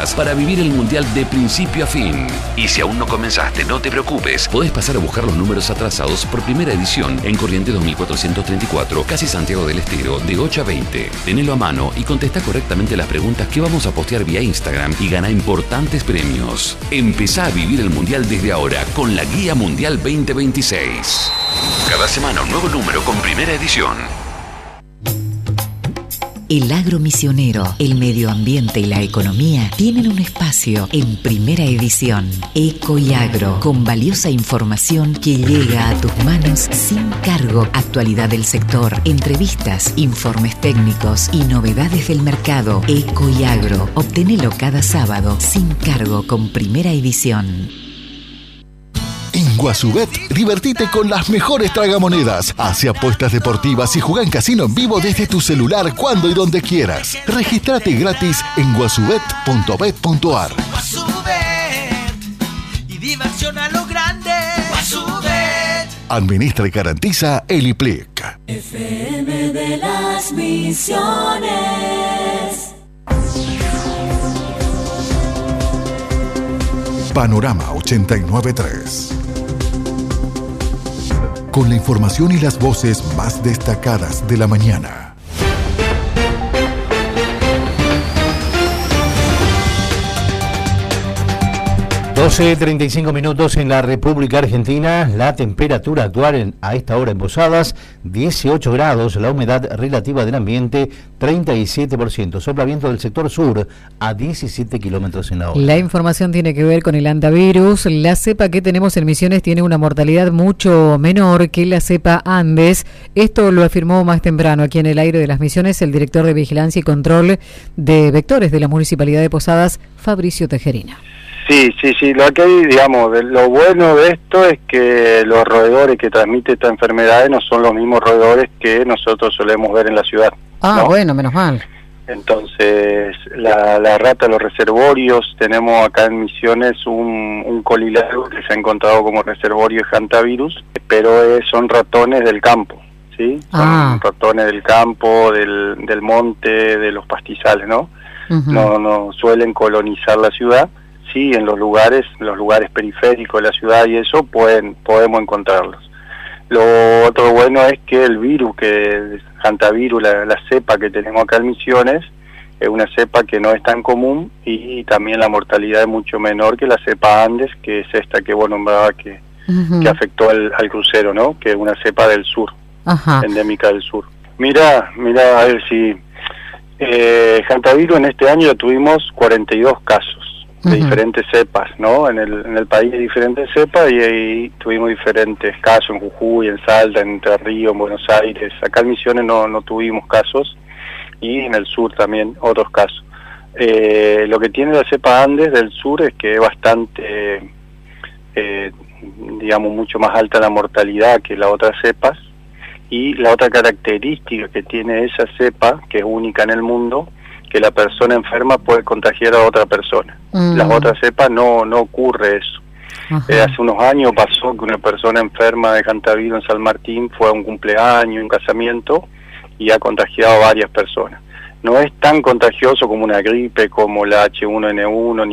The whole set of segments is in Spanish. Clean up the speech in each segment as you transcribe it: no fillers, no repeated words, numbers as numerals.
necesitas para vivir el Mundial de principio a fin. Y si aún no comenzaste, no te preocupes. Podés pasar a buscar los números atrasados por primera edición en Corrientes 2434, casi Santiago del Estero, de 8 a 20. Tenelo a mano y contestá correctamente las preguntas que vamos a postear vía Instagram y gana importantes premios. Empezá a vivir el Mundial desde ahora con la Guía Mundial 2026. Cada semana un nuevo número con primera edición. El agro misionero, el medio ambiente y la economía tienen un espacio en primera edición. Eco y Agro, con valiosa información que llega a tus manos sin cargo. Actualidad del sector, entrevistas, informes técnicos y novedades del mercado. Eco y Agro, obtenelo cada sábado sin cargo con primera edición. En Guasubet, divertite con las mejores tragamonedas. Hace apuestas deportivas y juega en casino en vivo desde tu celular cuando y donde quieras. Regístrate gratis en guasubet.bet.ar. Guasubet y diversión a lo grande. Guasubet. Administra y garantiza el IPLIC. FM de las Misiones. Panorama 89.3. Con la información y las voces más destacadas de la mañana. 12:35 minutos en la República Argentina. La temperatura actual a esta hora en Posadas, 18 grados. La humedad relativa del ambiente, 37%. Sopla viento del sector sur a 17 kilómetros en la hora. La información tiene que ver con el hantavirus. La cepa que tenemos en Misiones tiene una mortalidad mucho menor que la cepa Andes. Esto lo afirmó más temprano aquí en el aire de las Misiones el director de Vigilancia y Control de Vectores de la Municipalidad de Posadas, Fabricio Tejerina. Sí, lo que hay, digamos, lo bueno de esto es que los roedores que transmiten esta enfermedad no son los mismos roedores que nosotros solemos ver en la ciudad. ¿no? Bueno, menos mal. Entonces, la rata, los reservorios, tenemos acá en Misiones un colilargo que se ha encontrado como reservorio de hantavirus, pero son ratones del campo, ¿sí? Son ratones del campo, del monte, de los pastizales, ¿no? Uh-huh. No suelen colonizar la ciudad. Sí, en los lugares periféricos de la ciudad y eso podemos encontrarlos. Lo otro bueno es que el virus, que es hantavirus, la cepa que tenemos acá en Misiones, es una cepa que no es tan común y también la mortalidad es mucho menor que la cepa Andes, que es esta que vos nombrabas que afectó al crucero, ¿no? Que es una cepa del sur, endémica del sur. Mira, a ver si hantavirus en este año ya tuvimos 42 casos. De diferentes cepas, ¿no? En el país hay diferentes cepas y ahí tuvimos diferentes casos en Jujuy, en Salta, en Entre Ríos, en Buenos Aires. Acá en Misiones no tuvimos casos y en el sur también otros casos. Lo que tiene la cepa Andes del sur es que es bastante, digamos, mucho más alta la mortalidad que las otras cepas, y la otra característica que tiene esa cepa, que es única en el mundo, que la persona enferma puede contagiar a otra persona. Las otras cepas no ocurre eso. Hace unos años pasó que una persona enferma de hantavirus en San Martín fue a un cumpleaños, un casamiento, y ha contagiado a varias personas. No es tan contagioso como una gripe, como la H1N1,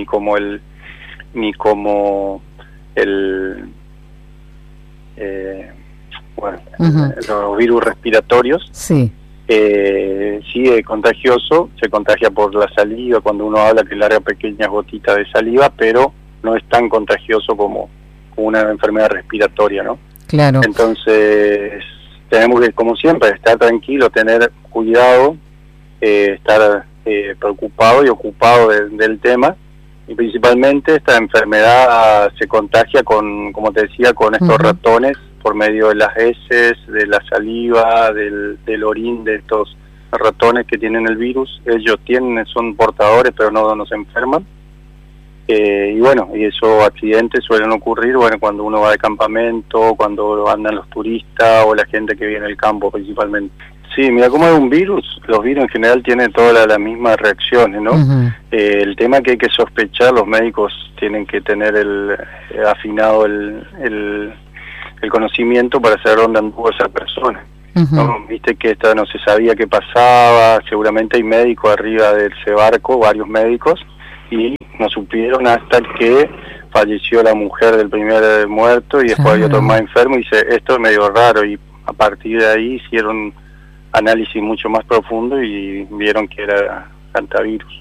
los virus respiratorios. Sí. Sí es contagioso, se contagia por la saliva, cuando uno habla que larga pequeñas gotitas de saliva, pero no es tan contagioso como una enfermedad respiratoria, ¿no? Claro. Entonces, tenemos que, como siempre, estar tranquilos, tener cuidado, estar preocupado y ocupado del tema, y principalmente esta enfermedad se contagia como te decía, con estos ratones, por medio de las heces, de la saliva, del orín de estos ratones que tienen el virus. Ellos son portadores, pero no se enferman. Y esos accidentes suelen ocurrir, cuando uno va de campamento, cuando andan los turistas o la gente que viene del campo principalmente. Sí, mira, como es un virus, los virus en general tienen todas las mismas reacciones, ¿no? El tema que hay que sospechar, los médicos tienen que tener afinado el conocimiento para saber dónde anduvo esa persona. ¿No? Viste que no se sabía qué pasaba, seguramente hay médicos arriba de ese barco, varios médicos, y no supieron hasta que falleció la mujer del primer muerto y después había otro más enfermo, y dice, esto es medio raro, y a partir de ahí hicieron análisis mucho más profundo y vieron que era hantavirus.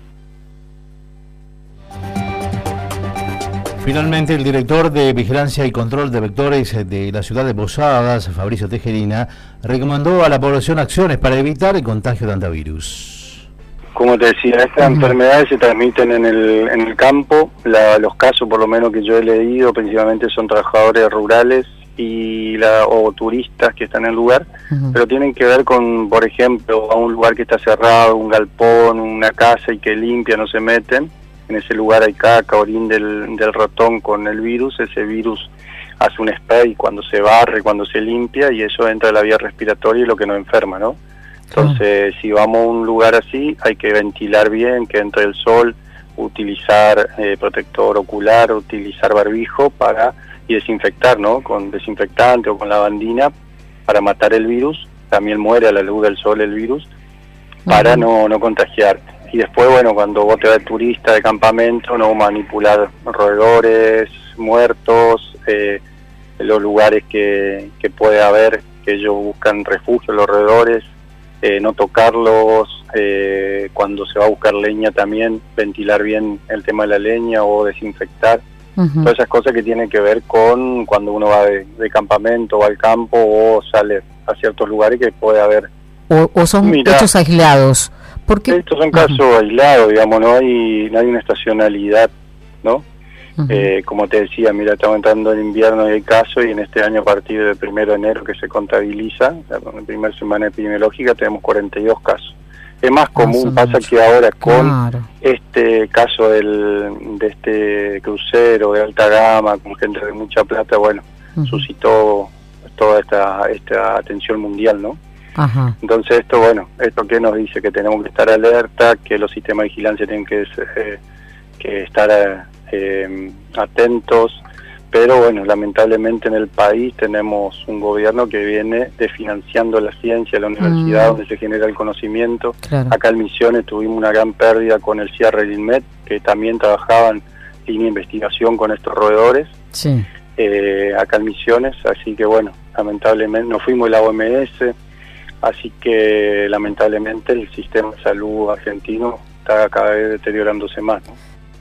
Finalmente, el director de Vigilancia y Control de Vectores de la ciudad de Posadas, Fabricio Tejerina, recomendó a la población acciones para evitar el contagio de hantavirus. Como te decía, estas enfermedades se transmiten en el campo. Los casos, por lo menos que yo he leído, principalmente son trabajadores rurales o turistas que están en el lugar, pero tienen que ver con, por ejemplo, a un lugar que está cerrado, un galpón, una casa, y que limpia, no se meten. En ese lugar hay caca, orín del ratón con el virus. Ese virus hace un spray cuando se barre, cuando se limpia, y eso entra a la vía respiratoria y es lo que nos enferma, ¿no? Entonces, si vamos a un lugar así, hay que ventilar bien, que entre el sol, utilizar protector ocular, utilizar barbijo y desinfectar, ¿no? Con desinfectante o con lavandina para matar el virus. También muere a la luz del sol el virus, para no contagiarte. Y después, bueno, cuando vos te vas de turista, de campamento, no manipular roedores, muertos, los lugares que puede haber, que ellos buscan refugio, los roedores, no tocarlos, cuando se va a buscar leña también, ventilar bien el tema de la leña o desinfectar. Todas esas cosas que tienen que ver con cuando uno va de campamento o al campo o sale a ciertos lugares que puede haber. O son hechos aislados. Porque estos son casos aislados, digamos, no hay una estacionalidad, ¿no? Como te decía, mira, estamos entrando en invierno y hay casos, y en este año a partir del 1 de enero que se contabiliza, la primera semana epidemiológica, tenemos 42 casos. Es más común, pasa que ahora con este caso de este crucero de alta gama, con gente de mucha plata, bueno, suscitó toda esta atención mundial, ¿no? Entonces esto que nos dice que tenemos que estar alerta, que los sistemas de vigilancia tienen que estar atentos, pero bueno, lamentablemente en el país tenemos un gobierno que viene desfinanciando la ciencia, la universidad donde se genera el conocimiento. Acá en Misiones tuvimos una gran pérdida con el cierre del INMET, que también trabajaban en investigación con estos roedores, acá en Misiones, así que bueno, lamentablemente nos fuimos de la OMS. Así que lamentablemente el sistema de salud argentino está cada vez deteriorándose más, ¿no?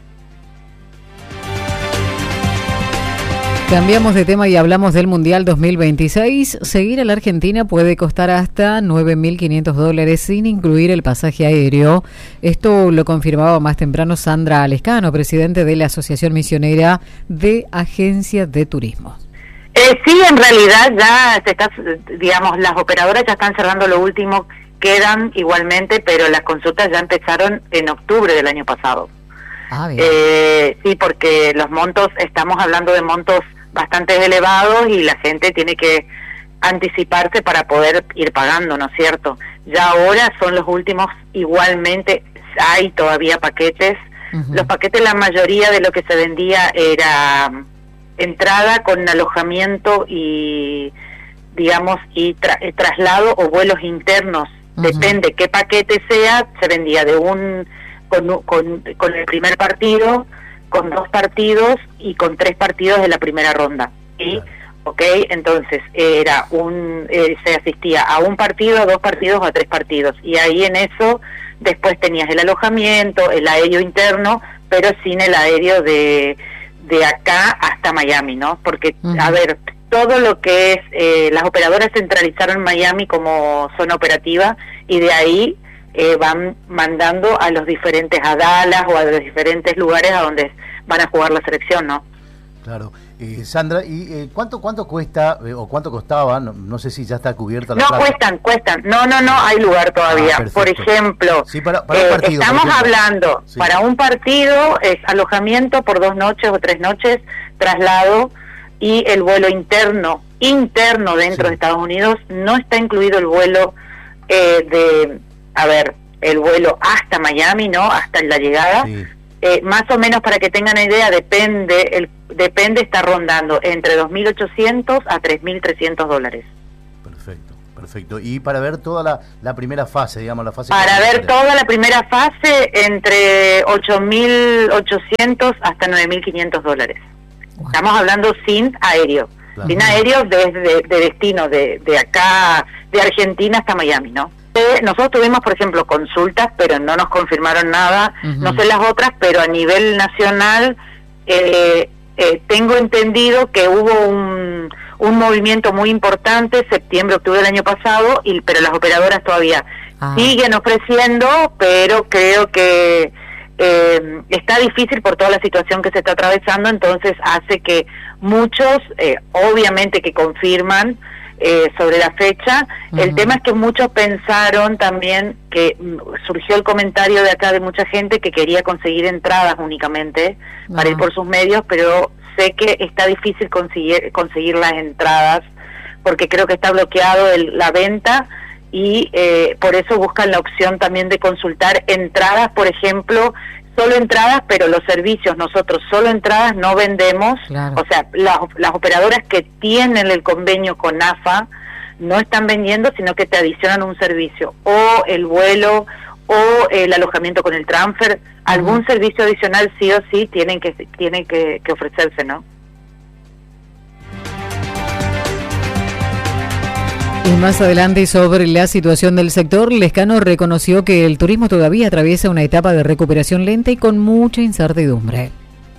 Cambiamos de tema y hablamos del Mundial 2026. Seguir a la Argentina puede costar hasta $9.500 sin incluir el pasaje aéreo. Esto lo confirmaba más temprano Sandra Alescano, presidente de la Asociación Misionera de Agencias de Turismo. Sí, en realidad ya las operadoras ya están cerrando lo último, quedan igualmente, pero las consultas ya empezaron en octubre del año pasado. Sí, porque los montos, estamos hablando de montos bastante elevados y la gente tiene que anticiparse para poder ir pagando, ¿no es cierto? Ya ahora son los últimos, igualmente hay todavía paquetes. Los paquetes, la mayoría de lo que se vendía era entrada con alojamiento y digamos traslado o vuelos internos, depende qué paquete sea, se vendía de con el primer partido, con 2 partidos y con 3 partidos de la primera ronda, ¿sí? Entonces era se asistía a un partido, a 2 partidos o a 3 partidos, y ahí en eso después tenías el alojamiento, el aéreo interno, pero sin el aéreo de acá hasta Miami, ¿no? Porque, a ver, todo lo que es, las operadoras centralizaron Miami como zona operativa, y de ahí van mandando a los diferentes, a Dallas o a los diferentes lugares a donde van a jugar la selección, ¿no? Claro. Sandra, ¿y cuánto cuesta o cuánto costaba? No sé si ya está cubierta la plata. Cuestan. No, hay lugar todavía. Por ejemplo, sí, para un partido, estamos hablando, para un partido es alojamiento por 2 noches o 3 noches, traslado y el vuelo interno dentro de Estados Unidos. No está incluido el vuelo el vuelo hasta Miami, ¿no? Hasta la llegada. Más o menos, para que tengan idea, depende, está rondando entre $2.800 a $3.300. Perfecto. Perfecto. Y para ver toda la primera fase, digamos, la fase... Para ver toda la primera fase, entre 8.800 hasta 9.500 dólares. Wow. Estamos hablando sin aéreo. Claro. Sin aéreo desde de destino, de acá, de Argentina hasta Miami, ¿no? Nosotros tuvimos, por ejemplo, consultas, pero no nos confirmaron nada. No sé las otras, pero a nivel nacional tengo entendido que hubo un movimiento muy importante, septiembre, octubre del año pasado, pero las operadoras todavía siguen ofreciendo, pero creo que está difícil por toda la situación que se está atravesando, entonces hace que muchos, obviamente que confirman sobre la fecha. El tema es que muchos pensaron también que surgió el comentario de acá de mucha gente que quería conseguir entradas únicamente para ir por sus medios, pero sé que está difícil conseguir las entradas porque creo que está bloqueado la venta y por eso buscan la opción también de consultar entradas, por ejemplo, solo entradas, pero los servicios nosotros solo entradas no vendemos, claro. O sea, las operadoras que tienen el convenio con AFA no están vendiendo, sino que te adicionan un servicio, o el vuelo, o el alojamiento con el transfer, algún servicio adicional sí o sí tienen que ofrecerse, ¿no? Y más adelante, sobre la situación del sector, Lescano reconoció que el turismo todavía atraviesa una etapa de recuperación lenta y con mucha incertidumbre.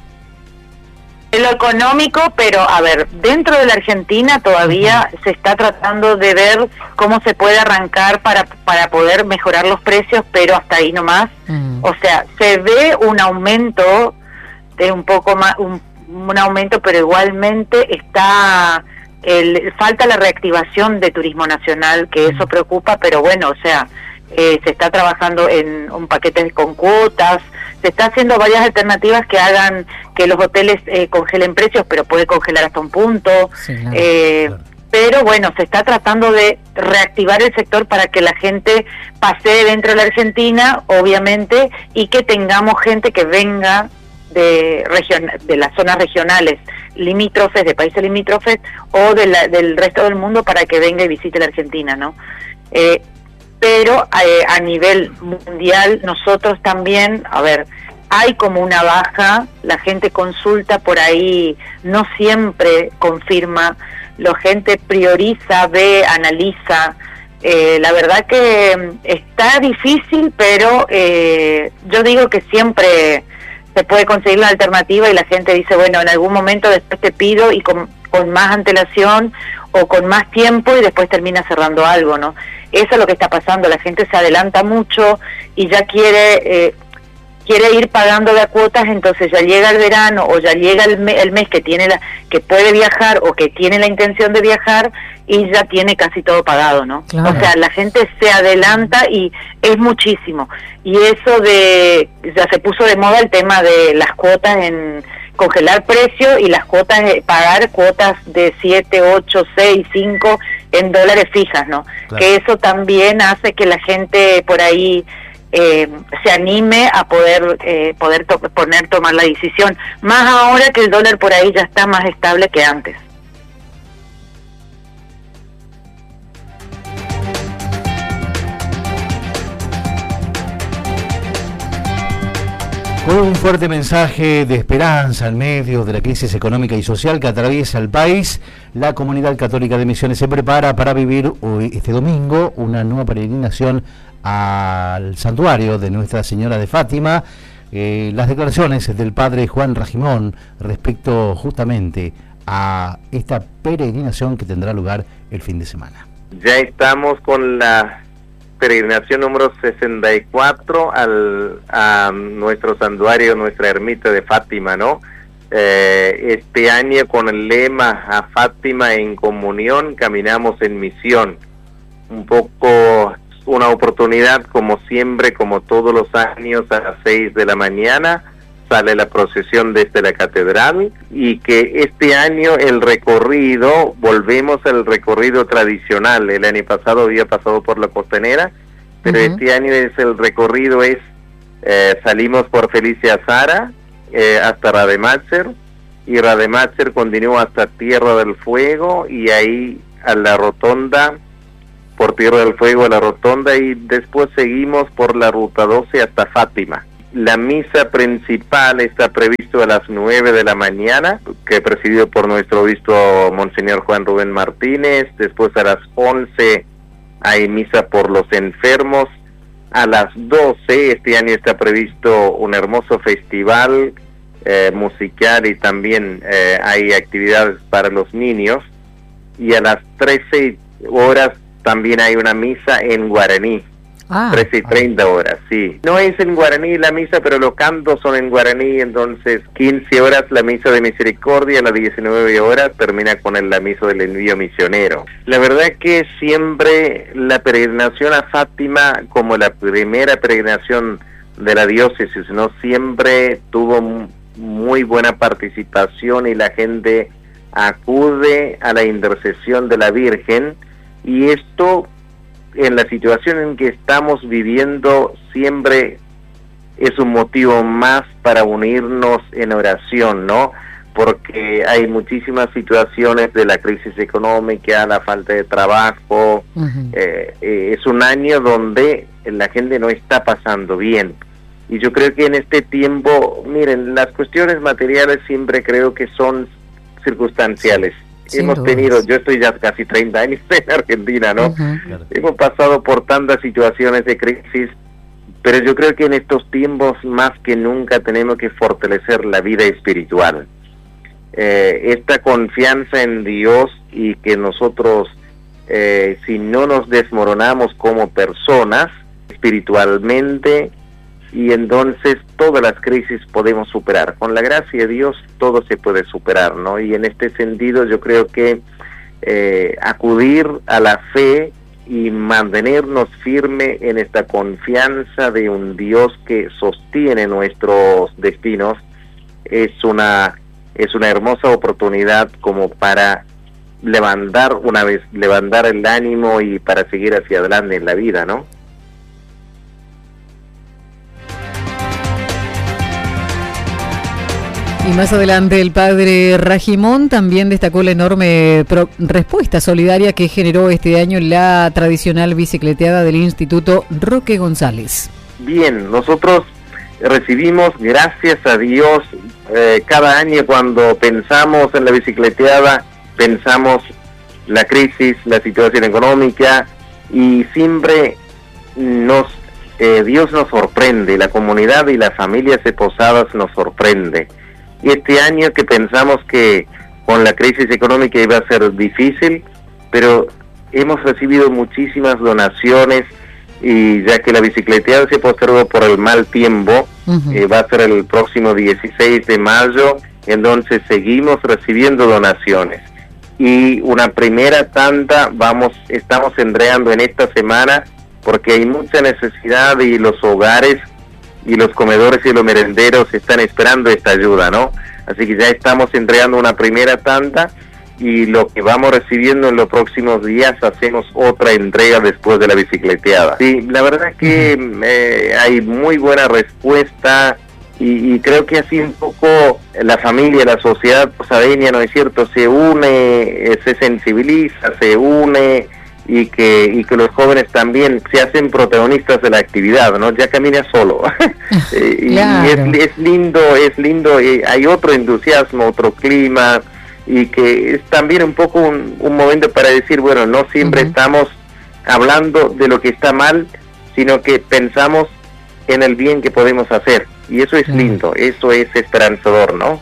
Lo económico, pero a ver, dentro de la Argentina todavía se está tratando de ver cómo se puede arrancar para poder mejorar los precios, pero hasta ahí nomás. O sea, se ve un aumento de un poco más, un aumento, pero igualmente está... falta la reactivación de turismo nacional, que eso preocupa, pero bueno, o sea, se está trabajando en un paquete con cuotas, se está haciendo varias alternativas que hagan que los hoteles congelen precios, pero puede congelar hasta un punto, sí, claro. Pero bueno, se está tratando de reactivar el sector para que la gente pase dentro de la Argentina, obviamente, y que tengamos gente que venga de las zonas regionales limítrofes, de países limítrofes o del resto del mundo para que venga y visite la Argentina, ¿no? Pero a nivel mundial nosotros también, a ver, hay como una baja, la gente consulta por ahí, no siempre confirma, la gente prioriza, ve, analiza. La verdad que está difícil, pero yo digo que siempre se puede conseguir la alternativa y la gente dice, bueno, en algún momento después te pido y con más antelación o con más tiempo y después termina cerrando algo, ¿no? Eso es lo que está pasando, la gente se adelanta mucho y ya quiere ir pagando de cuotas, entonces ya llega el verano o ya llega el mes que que puede viajar o que tiene la intención de viajar y ya tiene casi todo pagado, ¿no? Claro. O sea, la gente se adelanta y es muchísimo. Y eso ya se puso de moda el tema de las cuotas en congelar precio y las cuotas, pagar cuotas de 7, 8, 6, 5 en dólares fijas, ¿no? Claro. Que eso también hace que la gente por ahí se anime a tomar la decisión, más ahora que el dólar por ahí ya está más estable que antes. Con un fuerte mensaje de esperanza en medio de la crisis económica y social que atraviesa el país, la Comunidad Católica de Misiones se prepara para vivir hoy, este domingo, una nueva peregrinación al santuario de Nuestra Señora de Fátima. Las declaraciones del padre Juan Rajimón respecto justamente a esta peregrinación que tendrá lugar el fin de semana. Ya estamos con la peregrinación número 64 a nuestro santuario, nuestra ermita de Fátima, ¿no? Este año con el lema a Fátima en comunión, caminamos en misión. Un poco una oportunidad, como siempre, como todos los años, a las 6 de la mañana sale la procesión desde la catedral, y que este año el recorrido, volvemos al recorrido tradicional. El año pasado había pasado por la Costanera, pero este año el recorrido salimos por Felicia Azara hasta Rademacher, y Rademacher continúa hasta Tierra del Fuego, y ahí a la rotonda por Tierra del Fuego a la Rotonda y después seguimos por la Ruta 12 hasta Fátima. La misa principal está previsto a las 9 de la mañana, que presidido por nuestro obispo Monseñor Juan Rubén Martínez. Después a las 11 hay misa por los enfermos. A las 12 este año está previsto un hermoso festival musical y también hay actividades para los niños. Y a las 13 horas también hay una misa en guaraní. 13:30 horas, sí. No es en guaraní la misa, pero los cantos son en guaraní, entonces 15 horas la misa de misericordia, a las 19 horas termina con la misa del envío misionero. La verdad es que siempre la peregrinación a Fátima, como la primera peregrinación de la diócesis, no siempre tuvo muy buena participación y la gente acude a la intercesión de la Virgen, y esto en la situación en que estamos viviendo siempre es un motivo más para unirnos en oración, ¿no? Porque hay muchísimas situaciones de la crisis económica, la falta de trabajo. Es un año donde la gente no está pasando bien. Y yo creo que en este tiempo, miren, las cuestiones materiales siempre creo que son circunstanciales. Hemos tenido, yo estoy ya casi 30 años en Argentina, ¿no? Hemos pasado por tantas situaciones de crisis, pero yo creo que en estos tiempos más que nunca tenemos que fortalecer la vida espiritual. Esta confianza en Dios, y que nosotros, si no nos desmoronamos como personas espiritualmente, y entonces todas las crisis podemos superar. Con la gracia de Dios todo se puede superar, ¿no? Y en este sentido yo creo que acudir a la fe y mantenernos firme en esta confianza de un Dios que sostiene nuestros destinos es una hermosa oportunidad como para levantar el ánimo y para seguir hacia adelante en la vida, ¿no? Y más adelante el padre Rajimón también destacó la enorme respuesta solidaria que generó este año la tradicional bicicleteada del Instituto Roque González. Bien, nosotros recibimos, gracias a Dios, cada año cuando pensamos en la bicicleteada, pensamos la crisis, la situación económica, y siempre Dios nos sorprende, la comunidad y las familias de Posadas nos sorprende. Y este año que pensamos que con la crisis económica iba a ser difícil, pero hemos recibido muchísimas donaciones, y ya que la bicicleteada se postergó por el mal tiempo, va a ser el próximo 16 de mayo, entonces seguimos recibiendo donaciones. Y una primera tanda estamos entregando en esta semana, porque hay mucha necesidad y los hogares y los comedores y los merenderos están esperando esta ayuda, ¿no? Así que ya estamos entregando una primera tanda, y lo que vamos recibiendo en los próximos días hacemos otra entrega después de la bicicleteada. Sí, la verdad que hay muy buena respuesta, y creo que así un poco la familia, la sociedad posadeña, ¿no es cierto?, se une, se sensibiliza, se une, y que los jóvenes también se hacen protagonistas de la actividad, ¿no? Ya camina solo. Claro. Y es lindo, hay otro entusiasmo, otro clima, y que es también un poco un momento para decir, bueno, no siempre estamos hablando de lo que está mal, sino que pensamos en el bien que podemos hacer, y eso es lindo, eso es esperanzador, ¿no?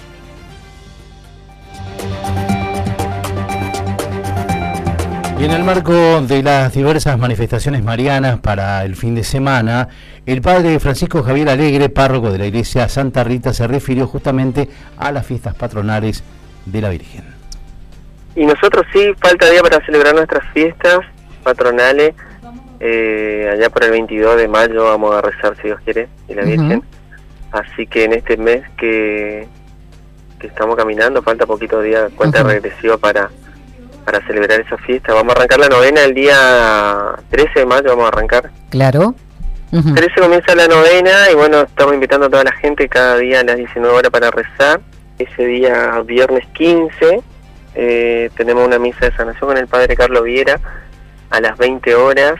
Y en el marco de las diversas manifestaciones marianas para el fin de semana, el padre Francisco Javier Alegre, párroco de la iglesia Santa Rita, se refirió justamente a las fiestas patronales de la Virgen. Y nosotros sí, falta día para celebrar nuestras fiestas patronales. Allá por el 22 de mayo vamos a rezar, si Dios quiere, y la Virgen. Así que en este mes que estamos caminando, falta poquito día, cuenta regresiva para celebrar esa fiesta. Vamos a arrancar la novena el día 13 de mayo, vamos a arrancar. Claro. 13 comienza la novena, y bueno, estamos invitando a toda la gente cada día a las 19 horas para rezar. Ese día, viernes 15, tenemos una misa de sanación con el padre Carlos Viera a las 20 horas,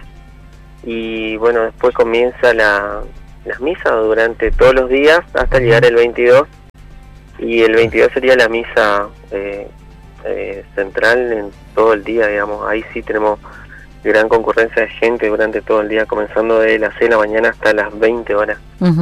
y bueno, después comienza las misas durante todos los días hasta llegar el 22, y el 22 sería la misa central en todo el día, digamos. Ahí sí tenemos gran concurrencia de gente durante todo el día, comenzando de las 6 de la mañana hasta las 20 horas.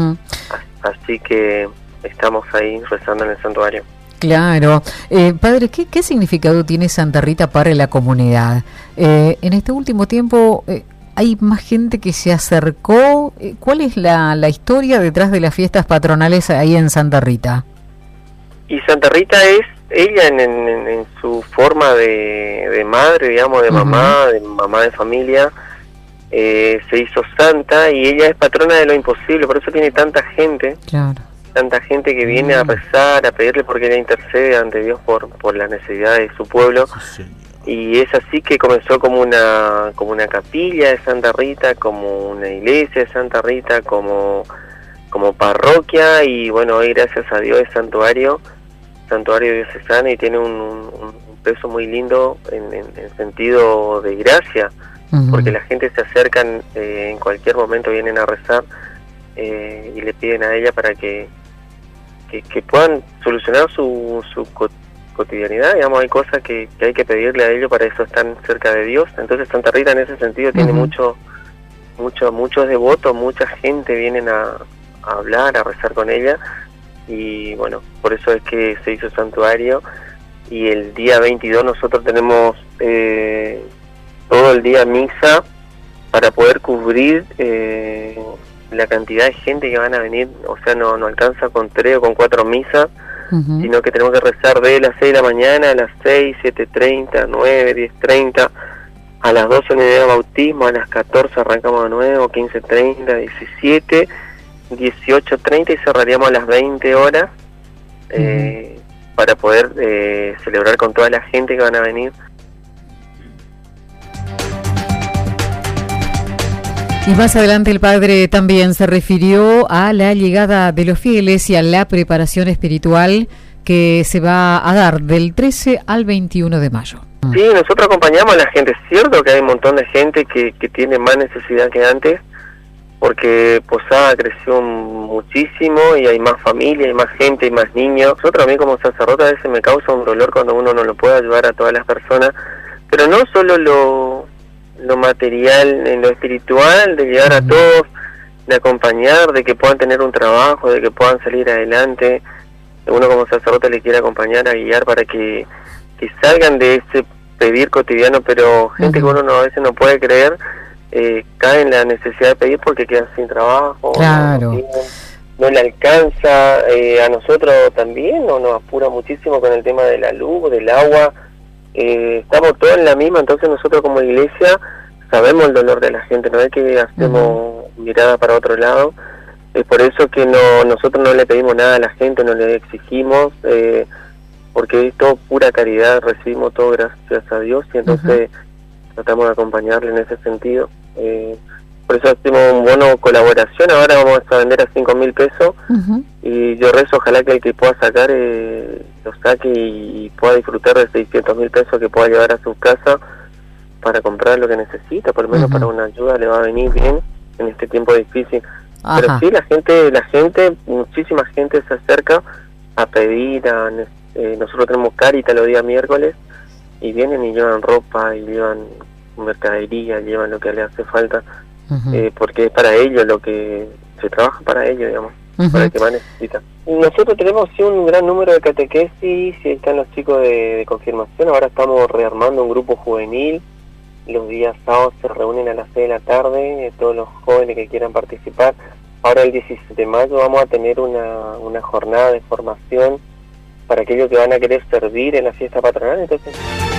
Así que estamos ahí rezando en el santuario. Claro. Padre, ¿qué significado tiene Santa Rita para la comunidad? En este último tiempo hay más gente que se acercó. ¿Cuál es la historia detrás de las fiestas patronales ahí en Santa Rita? Y Santa Rita es ella en su forma de madre, digamos, de mamá de familia, se hizo santa, y ella es patrona de lo imposible, por eso tiene tanta gente. Claro. Tanta gente que viene a rezar, a pedirle, porque ella intercede ante Dios por las necesidades de su pueblo. Sí, y es así que comenzó como una capilla de Santa Rita, como una iglesia de Santa Rita, como parroquia, y bueno, hoy gracias a Dios es santuario diocesano, y tiene un peso muy lindo en sentido de gracia, porque la gente se acercan, en cualquier momento vienen a rezar, y le piden a ella para que puedan solucionar su cotidianidad, digamos. Hay cosas que hay que pedirle a ellos, para eso están cerca de Dios. Entonces Santa Rita en ese sentido tiene muchos devotos, mucha gente vienen a hablar, a rezar con ella, y bueno, por eso es que se hizo santuario. Y el día 22 nosotros tenemos todo el día misa para poder cubrir la cantidad de gente que van a venir. O sea, no alcanza con 3 o con 4 misas, sino que tenemos que rezar de las 6 de la mañana a las 6, 7:30, 9, 10:30, a las 12 unidad de bautismo, a las 14 arrancamos de nuevo, 15:30, 17, 18:30, y cerraríamos a las 20 horas para poder celebrar con toda la gente que van a venir. Y más adelante el padre también se refirió a la llegada de los fieles y a la preparación espiritual que se va a dar del 13 al 21 de mayo. Sí, nosotros acompañamos a la gente. Es cierto que hay un montón de gente que tiene más necesidad que antes, porque Posada creció muchísimo y hay más familia, hay más gente, hay más niños. Nosotros, a mí como sacerdote, a veces me causa un dolor cuando uno no lo puede ayudar a todas las personas, pero no solo lo material, en lo espiritual, de llegar a todos, de acompañar, de que puedan tener un trabajo, de que puedan salir adelante. Uno como sacerdote le quiere acompañar, a guiar para que salgan de ese pedir cotidiano, pero gente que uno a veces no puede creer, cae en la necesidad de pedir porque quedan sin trabajo, claro. no le alcanza. A nosotros también nos apura muchísimo con el tema de la luz, del agua. Estamos todos en la misma, entonces nosotros como iglesia sabemos el dolor de la gente, no es que hacemos mirada para otro lado. Es por eso que nosotros no le pedimos nada a la gente, no le exigimos, porque es todo pura caridad, recibimos todo gracias a Dios, y entonces tratamos de acompañarle en ese sentido. Por eso hacemos un bono colaboración. Ahora vamos a vender a 5.000 pesos, y yo rezo ojalá que el que pueda sacar lo saque y pueda disfrutar de 600.000 pesos que pueda llevar a su casa para comprar lo que necesita, por lo menos para una ayuda le va a venir bien en este tiempo difícil. Pero sí, la gente, muchísima gente se acerca a pedir. Nosotros tenemos Caritas los días miércoles, y vienen y llevan ropa, y llevan mercadería, llevan lo que les hace falta, porque es para ellos lo que se trabaja, para ellos, digamos, para el que más necesita. Nosotros tenemos sí un gran número de catequesis, y están los chicos de confirmación. Ahora estamos rearmando un grupo juvenil. Los días sábados se reúnen a las 6 de la tarde, todos los jóvenes que quieran participar. Ahora el 17 de mayo vamos a tener una jornada de formación para aquellos que van a querer servir en la fiesta patronal. Entonces,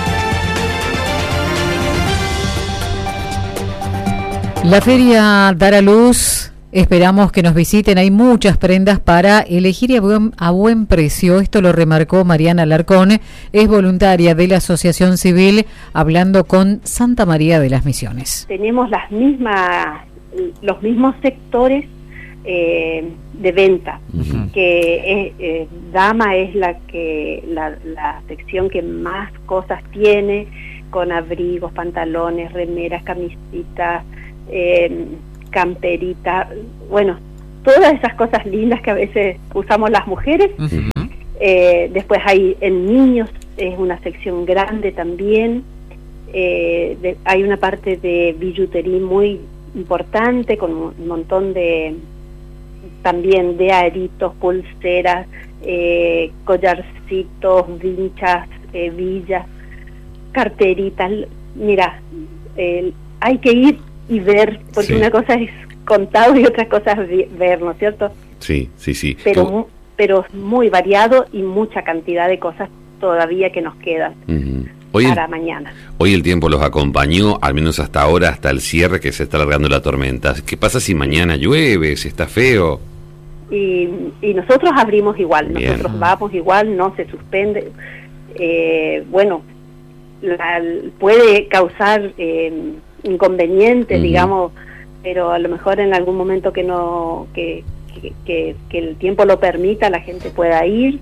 la feria dará luz. Esperamos que nos visiten. Hay muchas prendas para elegir a buen precio. Esto lo remarcó Mariana Alarcón, es voluntaria de la Asociación Civil, hablando con Santa María de las Misiones. Tenemos los mismos sectores de venta, que Dama es la sección que más cosas tiene, con abrigos, pantalones, remeras, camisitas, camperitas, bueno, todas esas cosas lindas que a veces usamos las mujeres. Después hay en niños, es una sección grande también. Hay una parte de billutería muy importante con un montón de también de aritos, pulseras, collarcitos, vinchas, villas, carteritas. Mira, hay que ir y ver, porque una cosa es contado y otra cosa es ver, ¿no es cierto? Sí. Pero muy variado y mucha cantidad de cosas todavía que nos quedan para mañana. Hoy el tiempo los acompañó, al menos hasta ahora, hasta el cierre, que se está alargando la tormenta. ¿Qué pasa si mañana llueve, si está feo? Y nosotros abrimos igual, nosotros vamos igual, no se suspende. Bueno, puede causar inconvenientes, digamos, pero a lo mejor en algún momento que el tiempo lo permita, la gente pueda ir.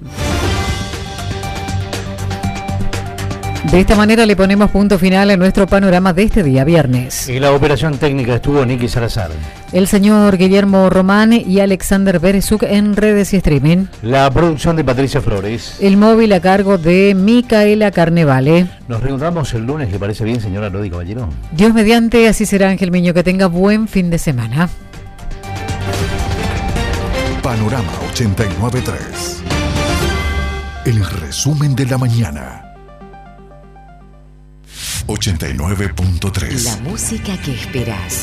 De esta manera le ponemos punto final a nuestro panorama de este día viernes. En la operación técnica estuvo Nicky Salazar, el señor Guillermo Román y Alexander Berezuk en redes y streaming. La producción de Patricia Flores. El móvil a cargo de Micaela Carnevale. Nos reencontramos el lunes, ¿le parece bien, señora Lodi Caballero? Dios mediante, así será, Ángel Miño, que tenga buen fin de semana. Panorama 89.3. El resumen de la mañana. 89.3. La música que esperás.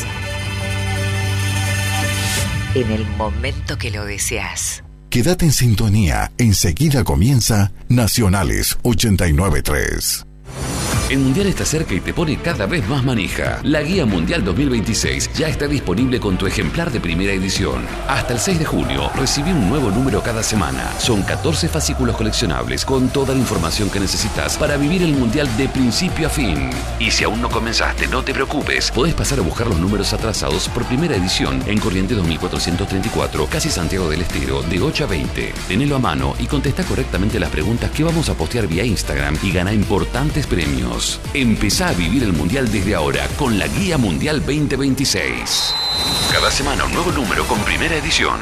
En el momento que lo deseas. Quédate en sintonía. Enseguida comienza Nacionales 89.3. El Mundial está cerca y te pone cada vez más manija. La Guía Mundial 2026 ya está disponible con tu ejemplar de primera edición. Hasta el 6 de junio, recibí un nuevo número cada semana. Son 14 fascículos coleccionables con toda la información que necesitas para vivir el Mundial de principio a fin. Y si aún no comenzaste, no te preocupes. Podés pasar a buscar los números atrasados por primera edición en Corrientes 2434, casi Santiago del Estero, de 8 a 20. Tenelo a mano y contesta correctamente las preguntas que vamos a postear vía Instagram y gana importantes premios. Empezá a vivir el Mundial desde ahora con la Guía Mundial 2026. Cada semana un nuevo número con primera edición.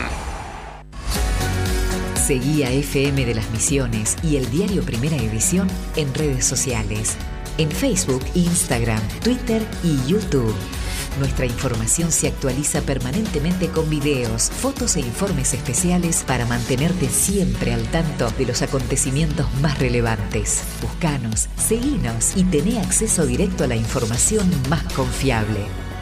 Seguí a FM de las Misiones y el diario Primera Edición en redes sociales. En Facebook, Instagram, Twitter y YouTube. Nuestra información se actualiza permanentemente con videos, fotos e informes especiales para mantenerte siempre al tanto de los acontecimientos más relevantes. Buscanos, seguinos y tené acceso directo a la información más confiable.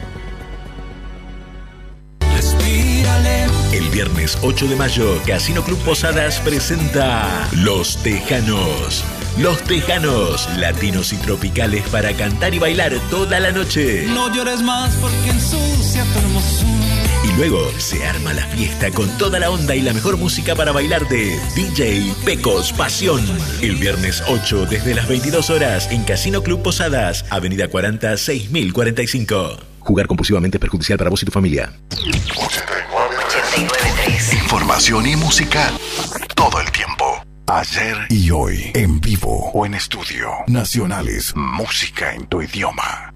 El viernes 8 de mayo, Casino Club Posadas presenta Los Tejanos. Los Tejanos, latinos y tropicales para cantar y bailar toda la noche. No llores más porque ensucia tu hermosura. Y luego se arma la fiesta con toda la onda y la mejor música para bailar de DJ Pecos Pasión. El viernes 8 desde las 22 horas en Casino Club Posadas, Avenida 40, 6045. Jugar compulsivamente es perjudicial para vos y tu familia. 89.3. Información y música todo el tiempo. Ayer y hoy, en vivo o en estudio. Nacionales, música en tu idioma.